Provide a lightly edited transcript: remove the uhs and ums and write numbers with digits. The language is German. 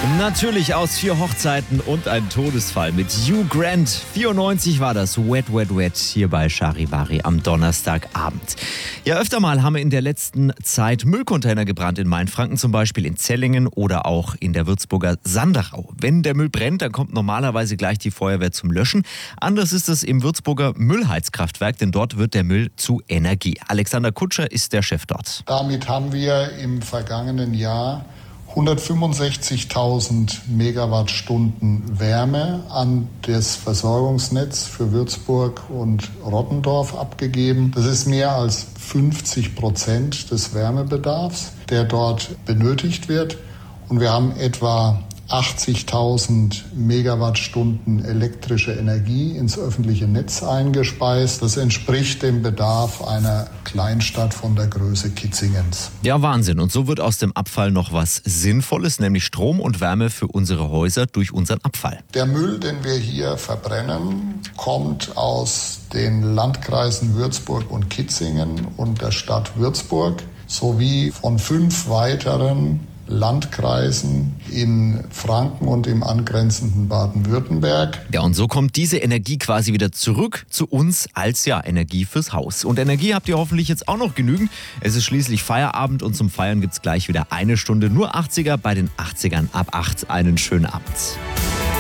Natürlich aus 4 Hochzeiten und ein Todesfall mit Hugh Grant. 94 war das Wet, Wet, Wet hier bei Charivari am Donnerstagabend. Ja, öfter mal haben in der letzten Zeit Müllcontainer gebrannt in Mainfranken, zum Beispiel in Zellingen oder auch in der Würzburger Sanderau. Wenn der Müll brennt, dann kommt normalerweise gleich die Feuerwehr zum Löschen. Anders ist es im Würzburger Müllheizkraftwerk, denn dort wird der Müll zu Energie. Alexander Kutscher ist der Chef dort. Damit haben wir im vergangenen Jahr 165.000 Megawattstunden Wärme an das Versorgungsnetz für Würzburg und Rottendorf abgegeben. Das ist mehr als 50% des Wärmebedarfs, der dort benötigt wird. Und wir haben etwa 80.000 Megawattstunden elektrische Energie ins öffentliche Netz eingespeist. Das entspricht dem Bedarf einer Kleinstadt von der Größe Kitzingens. Ja, Wahnsinn. Und so wird aus dem Abfall noch was Sinnvolles, nämlich Strom und Wärme für unsere Häuser durch unseren Abfall. Der Müll, den wir hier verbrennen, kommt aus den Landkreisen Würzburg und Kitzingen und der Stadt Würzburg sowie von 5 weiteren Landkreisen in Franken und im angrenzenden Baden-Württemberg. Ja, und so kommt diese Energie quasi wieder zurück zu uns als Energie fürs Haus. Und Energie habt ihr hoffentlich jetzt auch noch genügend. Es ist schließlich Feierabend und zum Feiern gibt's gleich wieder eine Stunde nur 80er bei den 80ern ab 8. Einen schönen Abend.